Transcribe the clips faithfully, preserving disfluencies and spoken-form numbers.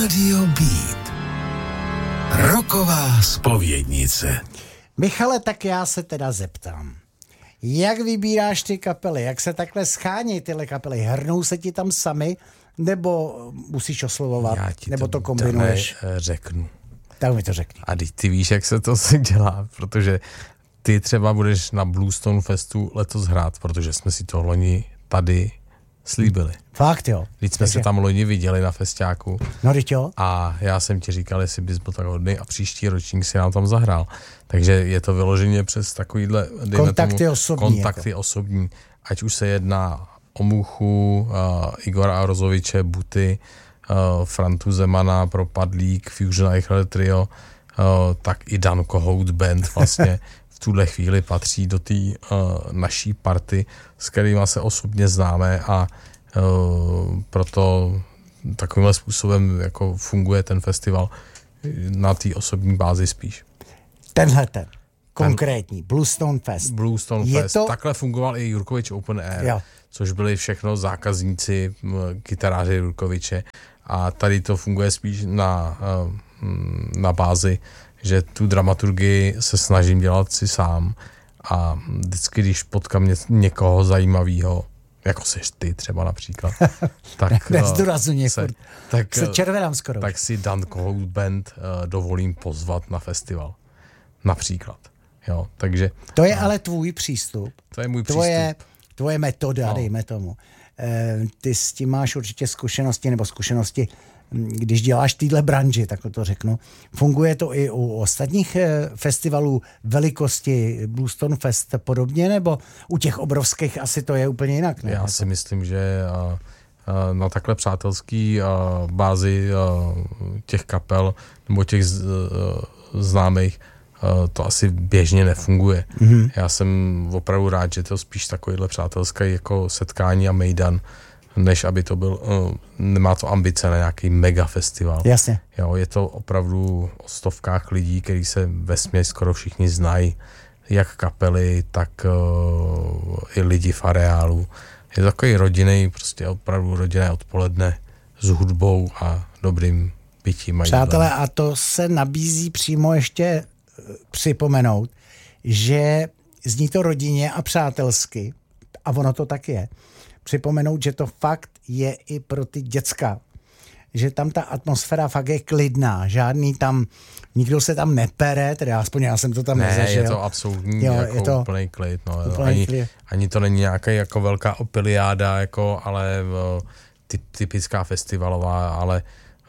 Radio Beat. Rocková zpovědnice. Michale, tak já se teda zeptám. Jak vybíráš ty kapely? Jak se takhle schání tyhle kapely? Hrnou se ti tam sami? Nebo musíš oslovovat? Nebo to, to kombinuješ? Řeknu. Tak mi to řekni. A ty, ty víš, jak se to dělá, protože ty třeba budeš na Bluestone Festu letos hrát, protože jsme si to loni tady slíbili. Fakt jo. Když jsme Takže... se tam loni viděli na festiáku. No teď jo. A já jsem ti říkal, jestli bys byl tak hodný a příští ročník si nám tam zahrál. Takže je to vyloženě přes takovýhle kontakty tomu, osobní. Kontakty jako. osobní. Ať už se jedná o Muchu, uh, Igora Arozoviče, Buty, uh, Frantu Zemana, Propadlík, Fusion Eichel Trio, uh, tak i Dan Kohout Band vlastně v tuhle chvíli patří do té uh, naší party, s kterýma se osobně známe a uh, proto takovýmhle způsobem jako funguje ten festival na té osobní bázi spíš. Tenhle ten, konkrétní, Bluestone Fest. Bluestone Je Fest. To... Takhle fungoval i Jurkovič Open Air, jo. Což byli všechno zákazníci, kytaráři Jurkoviče. A tady to funguje spíš na, na bázi, že tu dramaturgii se snažím dělat si sám a vždycky, když potkám ně, někoho zajímavého, jako seš ty třeba například, tak nezdůrazně, se, tak, se červenám skoro. Tak si Dan Kohout Band uh, dovolím pozvat na festival. Například. Jo, takže, to je no, ale tvůj přístup. To je můj tvoje, přístup. Tvoje metoda, no. Dejme tomu. E, ty s tím máš určitě zkušenosti, nebo zkušenosti, když děláš týhle branži, tak to řeknu. Funguje to i u ostatních festivalů velikosti Bluestone Fest podobně, nebo u těch obrovských asi to je úplně jinak? Ne? Já si myslím, že a, a na takhle přátelský a, bázi a, těch kapel nebo těch z, a, známých a, to asi běžně nefunguje. Mm-hmm. Já jsem opravdu rád, že to spíš takovýhle přátelský jako setkání a mejdan, než aby to byl, uh, nemá to ambice na nějaký mega festival. Jasně. Jo, je to opravdu o stovkách lidí, který se vesměs skoro všichni znají, jak kapely, tak uh, i lidi v areálu. Je to takový rodinný, prostě opravdu rodinné odpoledne s hudbou a dobrým pitím. Přátelé, a to se nabízí přímo ještě připomenout, že zní to rodině a přátelsky, a ono to tak je, připomenout, že to fakt je i pro ty děcka. Že tam ta atmosféra fakt je klidná. Žádný tam, nikdo se tam nepere, teda aspoň já jsem to tam ne, nezažil. Je to absolutní jo, jako je to úplný klid. No, úplný ani, klid. ani to není nějaká jako velká opiliáda, jako, ale typ, typická festivalová, ale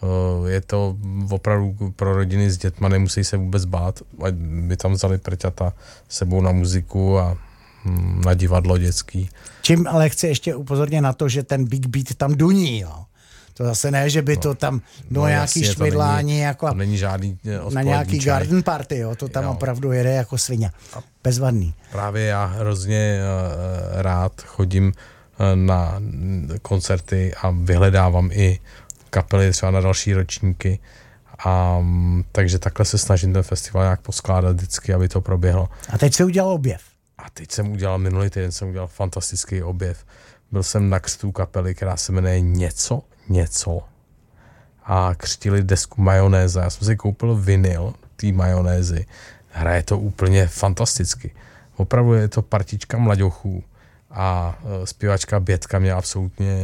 je to opravdu pro rodiny s dětma, nemusí se vůbec bát. By tam vzali prťata sebou na muziku a na divadlo dětský. Čím ale chci ještě upozornit na to, že ten Big Beat tam duní, jo. To zase ne, že by no, to tam bylo no, nějaký jasně, šmidlání, to není, jako to není žádný na nějaký čaj. garden party, jo. To tam jo. Opravdu jede jako svině. Bezvadný. Právě já hrozně uh, rád chodím uh, na koncerty a vyhledávám i kapely třeba na další ročníky. A um, takže takhle se snažím ten festival nějak poskládat vždycky, aby to proběhlo. A teď se udělal objev. A teď jsem udělal, minulý týden jsem udělal fantastický objev. Byl jsem na křtu kapely, která se jmenuje Něco, něco. A křtili desku Majonéza. Já jsem si koupil vinyl té Majonézy. Hraje to úplně fantasticky. Opravdu je to partička mlaďochů. A uh, zpěvačka Bětka mě absolutně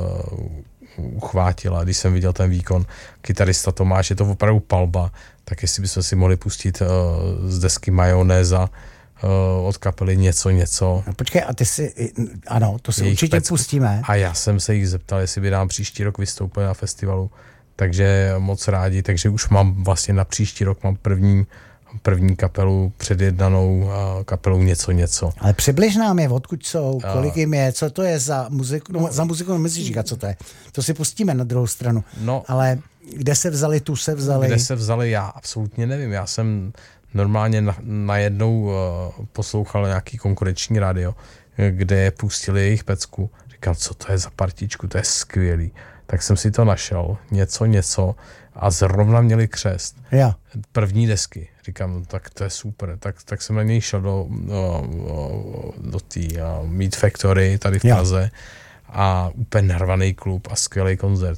uh, uchvátila, když jsem viděl ten výkon. Kytarista Tomáš, je to opravdu palba. Tak jestli bychom si mohli pustit uh, z desky Majonéza od kapely Něco, něco. No, počkej, a ty si, ano, to si určitě pecku. Pustíme. A já jsem se jich zeptal, jestli by nám příští rok vystoupili na festivalu, takže moc rádi, takže už mám vlastně na příští rok mám první, první kapelu předjednanou kapelou Něco, něco. Ale přibliž nám je, odkud jsou, kolik jim je, co to je za muziku, no za muziku nemyslíš říkat, co to je. To si pustíme na druhou stranu. No, ale kde se vzali, tu se vzali? Kde se vzali, já absolutně nevím, já jsem normálně na, najednou uh, poslouchal nějaký konkurenční rádio, kde je pustili jejich pecku. Říkal, co to je za partičku, to je skvělý. Tak jsem si to našel, něco, něco a zrovna měli křest. Ja. První desky. Říkám, tak to je super. Tak, tak jsem na něj šel do, do, do té uh, Meat Factory tady v Praze ja. A úplně narvaný klub a skvělý koncert.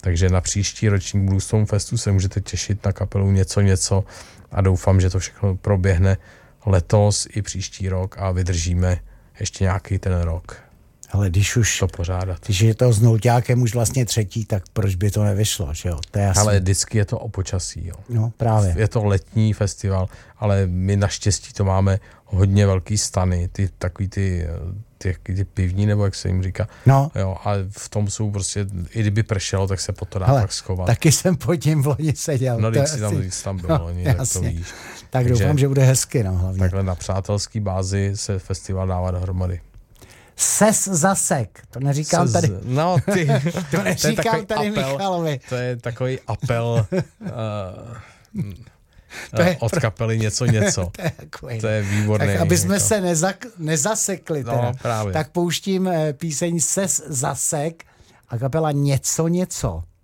Takže na příští ročník Bluestone Festu se můžete těšit na kapelu Něco něco a doufám, že to všechno proběhne letos i příští rok a vydržíme ještě nějaký ten rok. Ale když už to pořádat. Když je to s nulťákem už vlastně třetí, tak proč by to nevyšlo, že jo? To je jasný. Ale vždycky je to o počasí, jo. No, právě. Je to letní festival, ale my naštěstí to máme hodně velký stany, ty takový ty, ty, ty pivní, nebo jak se jim říká. No. Jo, a v tom jsou prostě, i kdyby pršelo, tak se po to dá Hele, pak schovat. Taky jsem pod tím v loni seděl. No, když si tam, asi... tam bylo, no, tak to víš. Tak Takže doufám, že bude hezky, no, hlavně. Takhle na přátelský bázi se festival dává dohromady. Ses zasek, to neříkám Ses, tady. No, ty, to neříkám to tady apel, Michalovi. To je takový apel uh, to je od pro... kapely něco něco. to, je takový, to je výborné. Tak aby jsme jako. se nezak, nezasekli, teda, no, právě. tak pouštím píseň Ses zasek a kapela Něco něco.